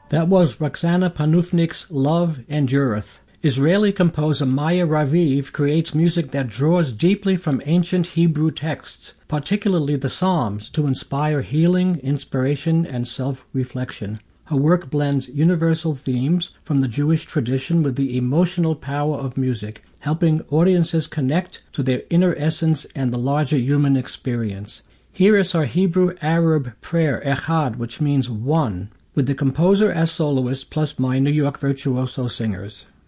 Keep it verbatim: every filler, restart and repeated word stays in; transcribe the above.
That was Roxana Panufnik's Love Endureth. Israeli composer Maya Raviv creates music that draws deeply from ancient Hebrew texts, particularly the Psalms, to inspire healing, inspiration, and self-reflection. Her work blends universal themes from the Jewish tradition with the emotional power of music, helping audiences connect to their inner essence and the larger human experience. Here is our Hebrew-Arab prayer, Echad, which means one, with the composer as soloist plus my New York virtuoso singers.